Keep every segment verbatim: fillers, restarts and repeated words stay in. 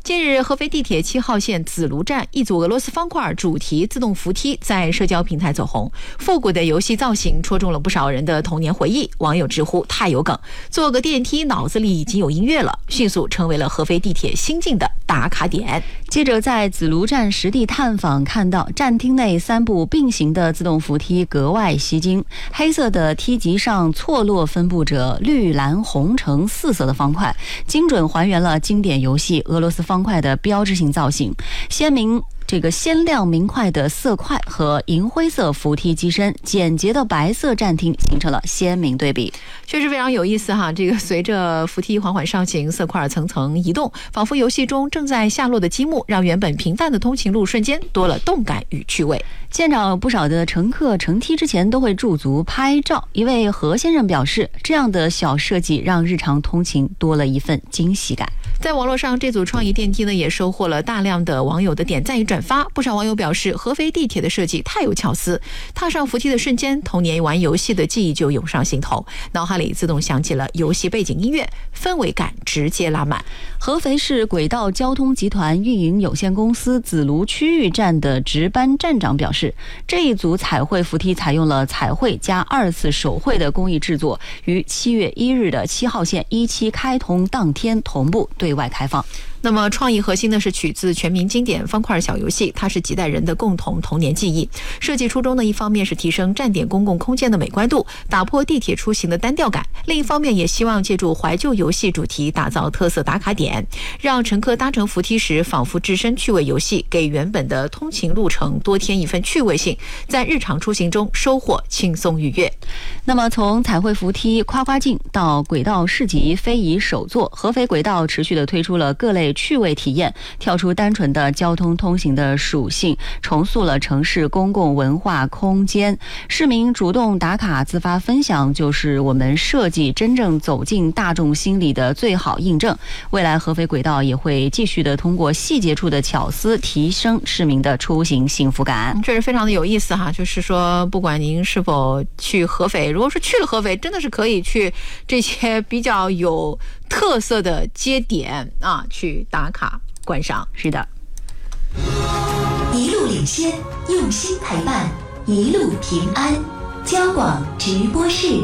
近日，合肥地铁七号线子卢站一组俄罗斯方块主题自动扶梯在社交平台走红，复古的游戏造型戳中了不少人的童年回忆。网友直呼太有梗，坐个电梯脑子里已经有音乐了，迅速成为了合肥地铁新晋的打卡点。 记者在子卢站实地探访，看到站厅内三部并行的自动扶梯格外吸睛，黑色的梯级上错落分布着绿蓝红橙四色的方块，精准还原了经典游戏俄罗斯方块的标志性造型，鲜明这个鲜亮明快的色块和银灰色扶梯机身，简洁的白色站厅形成了鲜明对比， 确实非常有意思哈。这个随着扶梯缓缓上行，色块层层移动，仿佛游戏中正在下落的积木，让原本平淡的通勤路瞬间多了动感与趣味。 现场不少的乘客乘梯之前都会驻足拍照，一位何先生表示，这样的小设计让日常通勤多了一份惊喜感。 在网络上，这组创意电梯呢也收获了大量的网友的点赞与转发。不少网友表示，合肥地铁的设计太有巧思，踏上扶梯的瞬间，童年玩游戏的记忆就涌上心头，脑海里自动响起了游戏背景音乐，氛围感直接拉满。 合肥市轨道交通集团运营有限公司子卢区域站的值班站长表示，这一组彩绘扶梯采用了彩绘加二次手绘的工艺制作，于七月一日的七号线一期开通当天同步对外开放。 那么创意核心呢是取自全民经典方块小游戏，它是几代人的共同童年记忆。设计初衷呢，一方面是提升站点公共空间的美观度，打破地铁出行的单调感；另一方面也希望借助怀旧游戏主题，打造特色打卡点，让乘客搭乘扶梯时仿佛置身趣味游戏，给原本的通勤路程多添一份趣味性，在日常出行中收获轻松愉悦。 那么从彩绘扶梯、夸夸镜到轨道市集、非遗手作，合肥轨道持续地推出了各类趣味体验，跳出单纯的交通通行的属性，重塑了城市公共文化空间。市民主动打卡自发分享，就是我们设计真正走进大众心里的最好印证。未来合肥轨道也会继续的通过细节处的巧思，提升市民的出行幸福感。 这是非常的有意思哈，就是说不管您是否去合肥，如果说去了合肥，真的是可以去这些比较有特色的街点啊，去打卡观赏。 是的， 一路领先，用心陪伴，一路平安。交广直播室。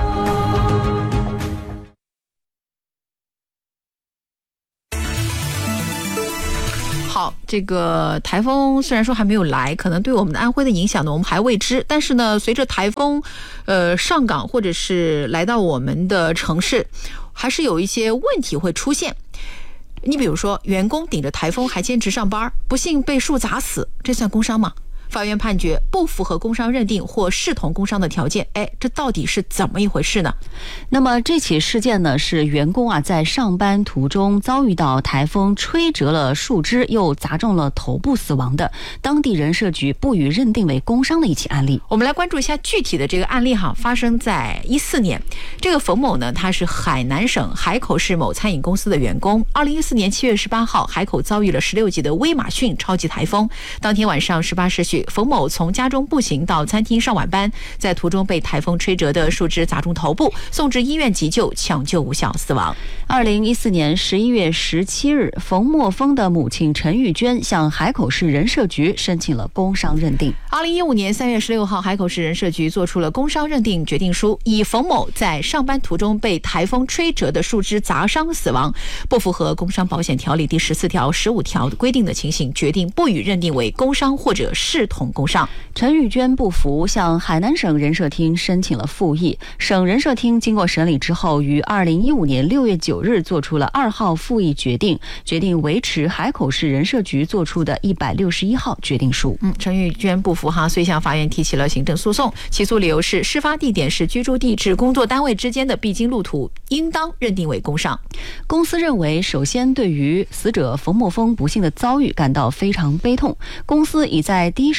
好，这个台风虽然说还没有来，可能对我们的安徽的影响呢，我们还未知。但是呢，随着台风，呃，上港或者是来到我们的城市，还是有一些问题会出现。你比如说，员工顶着台风还坚持上班，不幸被树砸死，这算工伤吗？法院判决不符合工伤认定或视同工伤的条件，哎，这到底是怎么一回事呢？ 那么这起事件呢，是员工啊在上班途中遭遇到台风吹折了树枝，又砸中了头部死亡的，当地人社局不予认定为工伤的一起案例。 我们来关注一下具体的这个案例哈，发生在一四年。这个冯某呢，他是海南省海口市某餐饮公司的员工。二零一四年七月十八号，海口遭遇了十六级的威马逊超级台风。当天晚上十八时许，冯某从家中步行到餐厅上晚班，在途中被台风吹折的树枝砸中头部，送至医院急救，抢救无效死亡。 二零一四年十一月十七日，冯墨峰的母亲陈玉娟向海口市人社局申请了工伤认定。 二零一五年三月十六号，海口市人社局作出了工伤认定决定书，以冯某在上班途中被台风吹折的树枝砸伤死亡，不符合工伤保险条例第十四条、十五条规定的情形，决定不予认定为工伤或者视同工伤。 陈玉娟不服，向海南省人社厅申请了复议。省人社厅经过审理之后，于二零一五年六月九日作出了二号复议决定，决定维持海口市人社局作出的一百六十一号决定书。 嗯，陈玉娟不服哈，遂向法院提起了行政诉讼。起诉理由是，事发地点是居住地至工作单位之间的必经路途，应当认定为工伤。 公司认为，首先对于死者冯墨峰不幸的遭遇感到非常悲痛，公司已在第一时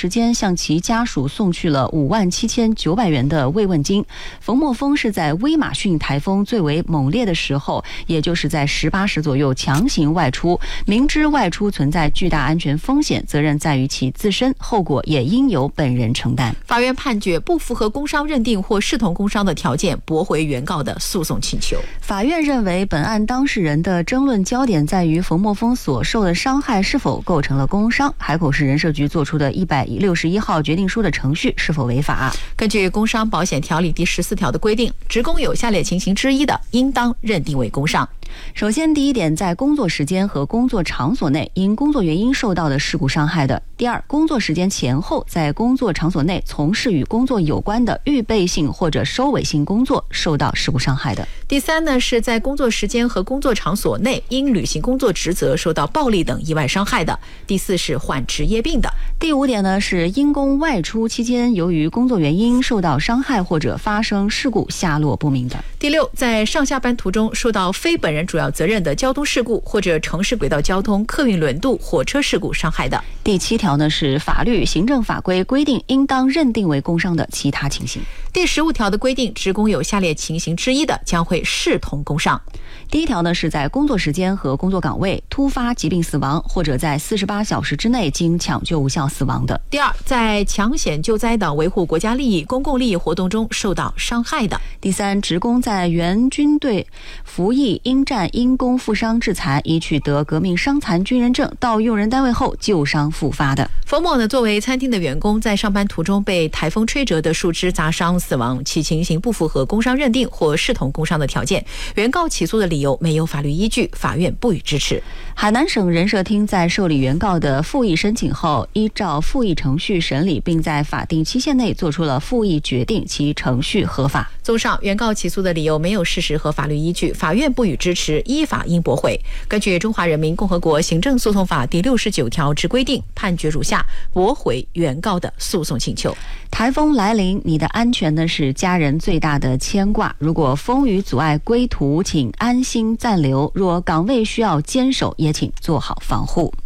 时间向其家属送去了五万七千九百元的慰问金。冯默峰是在威马逊台风最为猛烈的时候，也就是在十八时左右强行外出，明知外出存在巨大安全风险，责任在于其自身，后果也应由本人承担。 法院判决不符合工伤认定或视同工伤的条件，驳回原告的诉讼请求。 法院认为，本案当事人的争论焦点在于冯默峰所受的伤害是否构成了工伤，海口市人社局作出的一百六十一号决定书的程序是否违法。 根据工伤保险条例第十四条的规定，职工有下列情形之一的，应当认定为工伤。 首先，第一点，在工作时间和工作场所内因工作原因受到的事故伤害的；第二，工作时间前后在工作场所内从事与工作有关的预备性或者收尾性工作受到事故伤害的； 第三呢，是在工作时间和工作场所内因履行工作职责受到暴力等意外伤害的；第四是患职业病的； 第五点呢，是因公外出期间由于工作原因受到伤害或者发生事故下落不明的； 第六，在上下班途中受到非本人主要责任的交通事故或者城市轨道交通、客运轮渡、火车事故伤害的； 第七条呢，是法律、行政法规规定应当认定为工伤的其他情形； 第十五条的规定，职工有下列情形之一的，将会视同工伤。 第一条呢，是在工作时间和工作岗位突发疾病死亡，或者在四十八小时之内经抢救无效死亡的； 第二，在抢险救灾等维护国家利益、公共利益活动中受到伤害的； 第三，职工在原军队服役因战因公负伤致残，已取得革命伤残军人证，到用人单位后旧伤复发的。 冯某呢，作为餐厅的员工，在上班途中被台风吹折的树枝砸伤死亡，其情形不符合工伤认定或视同工伤的条件，原告起诉的理由没有法律依据，法院不予支持。 海南省人社厅在受理原告的复议申请后，依照复议程序审理，并在法定期限内作出了复议决定，其程序合法。 综上，原告起诉的理由没有事实和法律依据，法院不予支持，依法应驳回。根据《中华人民共和国行政诉讼法》第六十九条之规定，判决如下：驳回原告的诉讼请求。 台风来临，你的安全呢是家人最大的牵挂。如果风雨阻碍归途，请安心暂留；若岗位需要坚守，也请做好防护。